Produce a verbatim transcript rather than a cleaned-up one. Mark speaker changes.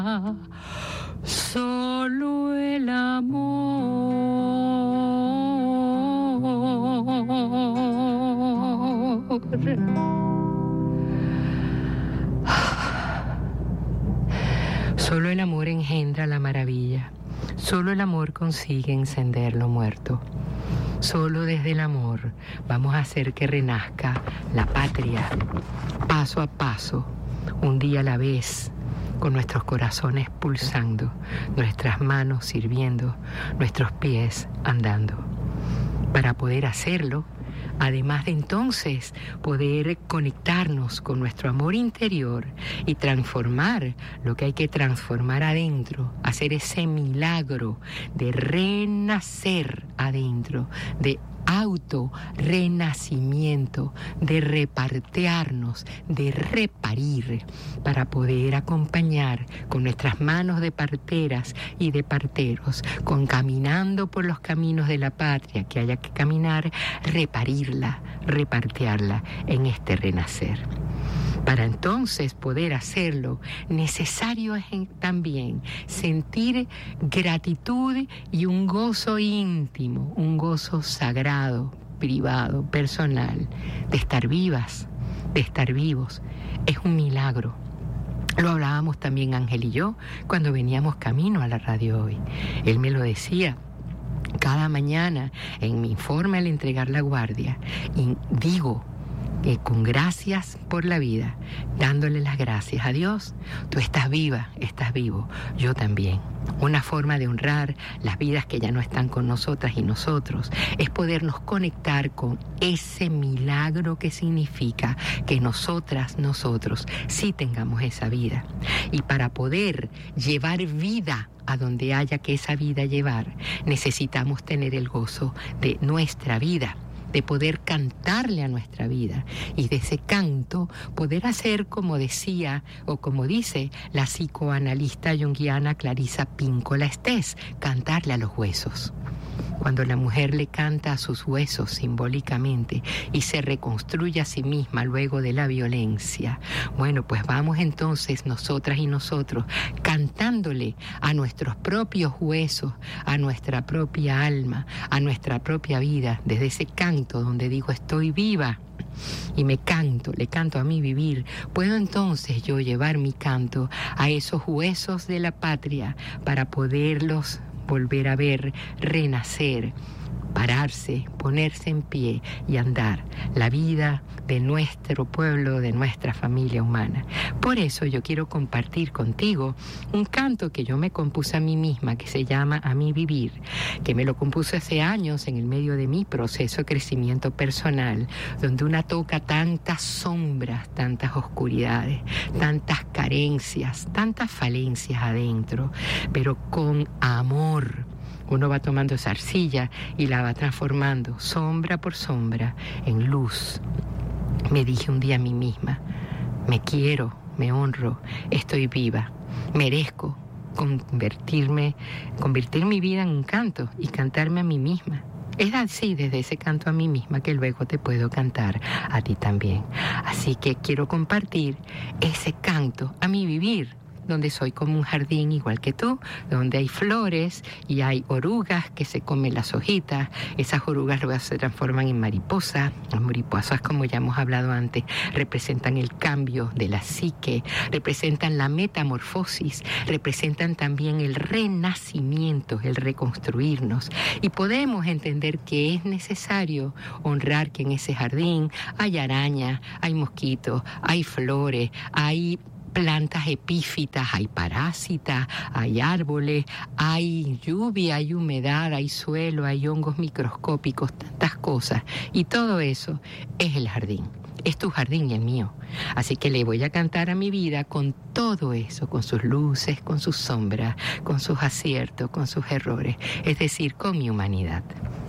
Speaker 1: Solo el amor. Solo el amor engendra la maravilla. Solo el amor consigue encender lo muerto. Solo desde el amor vamos a hacer que renazca la patria, paso a paso, un día a la vez, con nuestros corazones pulsando, nuestras manos sirviendo, nuestros pies andando. Para poder hacerlo, además de entonces poder conectarnos con nuestro amor interior y transformar lo que hay que transformar adentro, hacer ese milagro de renacer adentro, de auto renacimiento, de repartearnos, de reparir, para poder acompañar con nuestras manos de parteras y de parteros, con caminando por los caminos de la patria que haya que caminar, reparirla, repartearla en este renacer. Para entonces poder hacerlo, necesario es también sentir gratitud y un gozo íntimo, un gozo sagrado, privado, personal, de estar vivas, de estar vivos. Es un milagro. Lo hablábamos también Ángel y yo cuando veníamos camino a la radio hoy. Él me lo decía. Cada mañana en mi informe al entregar la guardia, y digo, que con gracias por la vida, dándole las gracias a Dios, tú estás viva, estás vivo, yo también. Una forma de honrar las vidas que ya no están con nosotras y nosotros es podernos conectar con ese milagro que significa que nosotras, nosotros, sí tengamos esa vida. Y para poder llevar vida a donde haya que esa vida llevar, necesitamos tener el gozo de nuestra vida, de poder cantarle a nuestra vida y de ese canto poder hacer como decía o como dice la psicoanalista junguiana Clarissa Pinkola Estés, cantarle a los huesos. Cuando la mujer le canta a sus huesos simbólicamente y se reconstruye a sí misma luego de la violencia, bueno, pues vamos entonces nosotras y nosotros cantándole a nuestros propios huesos, a nuestra propia alma, a nuestra propia vida, desde ese canto donde digo estoy viva y me canto, le canto a mi vivir. Puedo entonces yo llevar mi canto a esos huesos de la patria para poderlos volver a ver, renacer, pararse, ponerse en pie y andar la vida de nuestro pueblo, de nuestra familia humana. Por eso yo quiero compartir contigo un canto que yo me compuse a mí misma, que se llama A mi vivir, que me lo compuse hace años en el medio de mi proceso de crecimiento personal, donde una toca tantas sombras, tantas oscuridades, tantas carencias, tantas falencias adentro, pero con amor. Uno va tomando esa arcilla y la va transformando sombra por sombra en luz. Me dije un día a mí misma, me quiero, me honro, estoy viva, merezco convertirme, convertir mi vida en un canto y cantarme a mí misma. Es así, desde ese canto a mí misma, que luego te puedo cantar a ti también. Así que quiero compartir ese canto a mi vivir, donde soy como un jardín igual que tú, donde hay flores y hay orugas que se comen las hojitas. Esas orugas luego se transforman en mariposas. Las mariposas, como ya hemos hablado antes, representan el cambio de la psique, representan la metamorfosis, representan también el renacimiento, el reconstruirnos. Y podemos entender que es necesario honrar que en ese jardín hay arañas, hay mosquitos, hay flores, hay plantas epífitas, hay parásitas, hay árboles, hay lluvia, hay humedad, hay suelo, hay hongos microscópicos, tantas cosas. Y todo eso es el jardín. Es tu jardín y el mío. Así que le voy a cantar a mi vida con todo eso, con sus luces, con sus sombras, con sus aciertos, con sus errores. Es decir, con mi humanidad.